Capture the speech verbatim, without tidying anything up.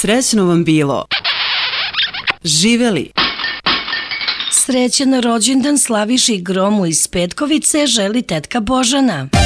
Srećno vam bilo. Živeli. Srećan rođendan Slaviši Gromu iz Petkovice želi tetka Božana.